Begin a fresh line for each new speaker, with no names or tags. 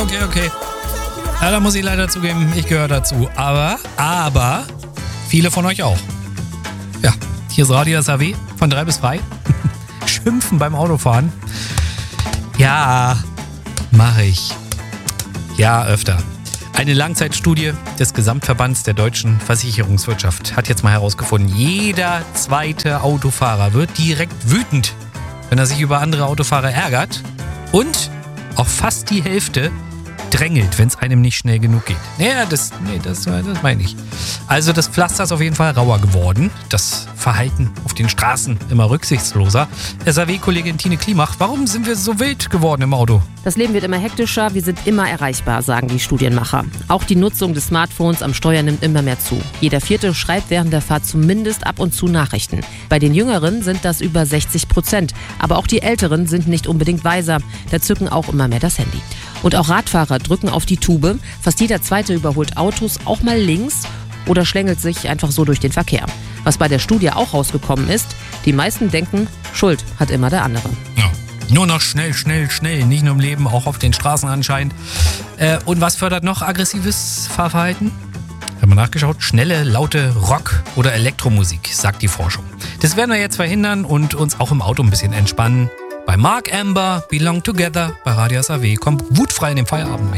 Okay. Ja, da muss ich leider zugeben, ich gehöre dazu. Aber viele von euch auch. Ja, hier ist Radio SAW von 3 bis 3. Schimpfen beim Autofahren. Ja, mache ich. Ja, öfter. Eine Langzeitstudie des Gesamtverbands der deutschen Versicherungswirtschaft hat jetzt mal herausgefunden, jeder zweite Autofahrer wird direkt wütend, wenn er sich über andere Autofahrer ärgert, und auch fast die Hälfte drängelt, wenn es einem nicht schnell genug geht. Das meine ich. Also das Pflaster ist auf jeden Fall rauer geworden. Das Verhalten auf den Straßen immer rücksichtsloser. SAW-Kollegin Tine Klimach, warum sind wir so wild geworden im Auto?
Das Leben wird immer hektischer, wir sind immer erreichbar, sagen die Studienmacher. Auch die Nutzung des Smartphones am Steuer nimmt immer mehr zu. Jeder Vierte schreibt während der Fahrt zumindest ab und zu Nachrichten. Bei den Jüngeren sind das über 60%. Aber auch die Älteren sind nicht unbedingt weiser. Da zücken auch immer mehr das Handy. Und auch Radfahrer drücken auf die Tube. Fast jeder Zweite überholt Autos auch mal links oder schlängelt sich einfach so durch den Verkehr. Was bei der Studie auch rausgekommen ist, die meisten denken, Schuld hat immer der andere.
Ja. Nur noch schnell. Nicht nur im Leben, auch auf den Straßen anscheinend. Und was fördert noch aggressives Fahrverhalten? Haben wir nachgeschaut? Schnelle, laute Rock- oder Elektromusik, sagt die Forschung. Das werden wir jetzt verhindern und uns auch im Auto ein bisschen entspannen. Bei Mark Amber, Belong Together, bei Radio SAW. Kommt wutfrei in den Feierabend.